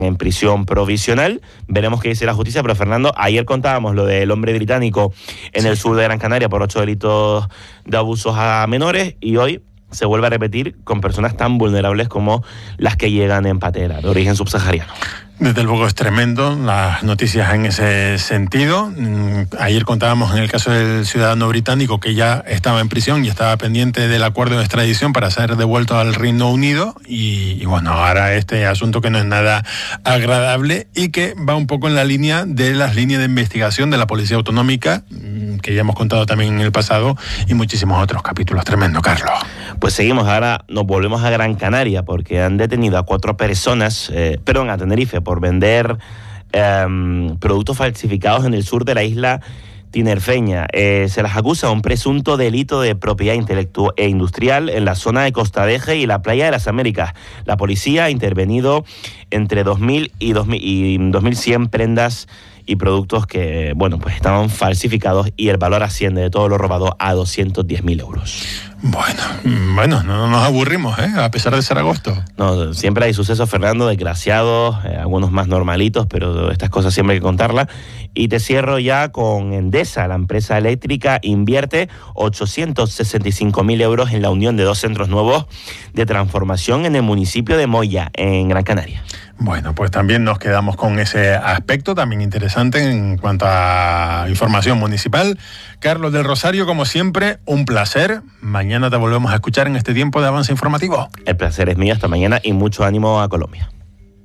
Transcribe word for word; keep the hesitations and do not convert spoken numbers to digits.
en prisión provisional. Veremos qué dice la justicia, pero Fernando, ayer contábamos lo del hombre británico en el sur de Gran Canaria por ocho delitos de abusos a menores, y hoy se vuelve a repetir con personas tan vulnerables como las que llegan en patera, de origen subsahariano. Desde luego es tremendo las noticias en ese sentido. Ayer contábamos en el caso del ciudadano británico que ya estaba en prisión y estaba pendiente del acuerdo de extradición para ser devuelto al Reino Unido, y, y bueno, ahora este asunto que no es nada agradable y que va un poco en la línea de las líneas de investigación de la Policía Autonómica, que ya hemos contado también en el pasado, y muchísimos otros capítulos. Tremendo, Carlos. Pues seguimos, ahora nos volvemos a Gran Canaria porque han detenido a cuatro personas, eh, perdón, a Tenerife, por vender eh, productos falsificados en el sur de la isla tinerfeña. Eh, se las acusa de un presunto delito de propiedad intelectual e industrial en la zona de Costa Deje y la Playa de las Américas. La policía ha intervenido entre dos mil y dos mil cien prendas y productos que, bueno, pues estaban falsificados, y el valor asciende de todo lo robado a doscientos diez mil euros. Bueno, bueno, no nos aburrimos, ¿eh? A pesar de ser agosto. No, siempre hay sucesos, Fernando, desgraciados, eh, algunos más normalitos, pero estas cosas siempre hay que contarlas. Y te cierro ya con Endesa. La empresa eléctrica invierte ochocientos sesenta y cinco mil euros en la unión de dos centros nuevos de transformación en el municipio de Moya, en Gran Canaria. Bueno, pues también nos quedamos con ese aspecto también interesante en cuanto a información municipal. Carlos del Rosario, como siempre, un placer. Mañana te volvemos a escuchar en este tiempo de avance informativo. El placer es mío. Hasta mañana y mucho ánimo a Colombia.